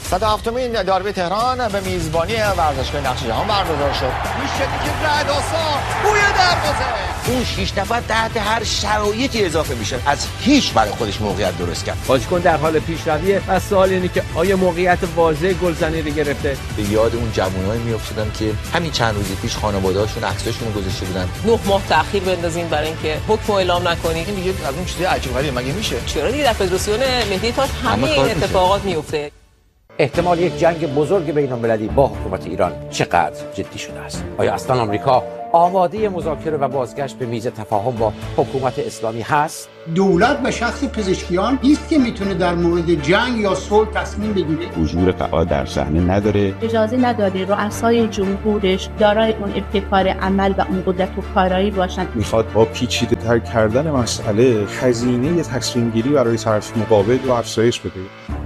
107مین داربی تهران به میزبانی ورزشگاه نقش جهان برگزار شد. میشه که رعدآسا بوی دروازه. اون 6 نفر تحت هر شرایطی اضافه میشن، از هیچ برای خودش موقعیت درست کرد. بازیکن در حال پیشرویه و سوال اینه که آیا موقعیت واضح گلزنی رو گرفته؟ به یاد اون جوانایی میافتادن که همین چند روز پیش خانواده‌هاشون عکساشون رو گذاشته بودن. 9 ماه تأخیر بندازین برای اینکه حکم اعلام نکنید. این دیگه از اون چیزای عجیب غریبه مگه میشه؟ چرا دیگه در فدراسیون مهدی تاج همین اتفاقات میفته؟ احتمال یک جنگ بزرگ بین‌المللی با حکومت ایران چقدر جدی شده است؟ آیا اصلا آمریکا آماده مذاکره و بازگشت به میز تفاهم با حکومت اسلامی هست؟ دولت به شخص پزشکیان نیست که میتونه در مورد جنگ یا صلح تصمیم بگیره. حضور فعال در صحنه نداره. اجازه نداره رؤسای جمهورش دارای اون ابتکار عمل و اون قدرت و کارایی باشن. میخواد با پیچیده‌تر کردن مسئله هزینه تصمیم گیری برای طرف مقابل رو افزایش بده.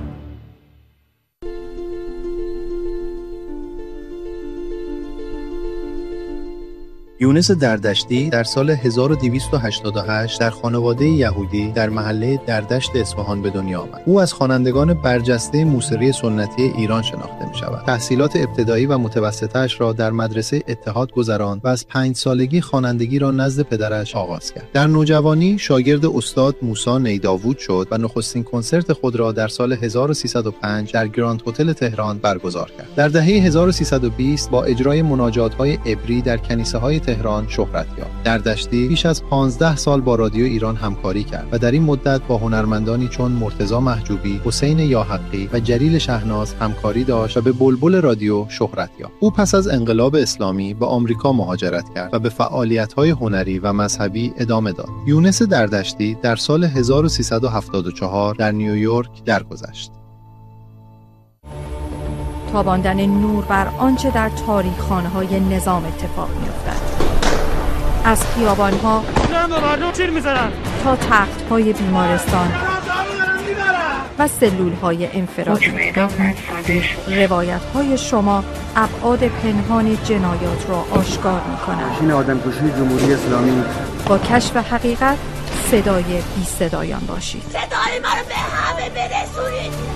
یونس دردشتی در سال 1288 در خانواده یهودی در محله دردشت اصفهان به دنیا آمد. او از خوانندگان برجسته موسیقی سنتی ایران شناخته می شود. تحصیلات ابتدایی و متوسطه‌اش را در مدرسه اتحاد گذراند و از 5 سالگی خوانندگی را نزد پدرش آغاز کرد. در نوجوانی شاگرد استاد موسی نیداوود شد و نخستین کنسرت خود را در سال 1305 در گراند هتل تهران برگزار کرد. در دهه 1320 با اجرای مناجات‌های عبری در کنیسه‌های تهران شهرت یافت. دردشتی بیش از 15 سال با رادیو ایران همکاری کرد و در این مدت با هنرمندانی چون مرتضی محجوبی، حسین یاحقی و جلیل شهناز همکاری داشت و به بلبل رادیو شهرت یافت. او پس از انقلاب اسلامی به آمریکا مهاجرت کرد و به فعالیت‌های هنری و مذهبی ادامه داد. یونس دردشتی در سال 1374 در نیویورک درگذشت. تاباندن نور بر آنچه در تاریخ‌خانه‌های نظام اتفاق می‌افتد. از خیابان‌ها تا تخت‌های بیمارستان و سلول‌های انفرادی، روایت‌های شما ابعاد پنهان جنایات را آشکار می‌کند. این آدمکشی جمهوری اسلامی. با کشف حقیقت صدای بی صدایان باشید. صدای ما رو به همه برسونید.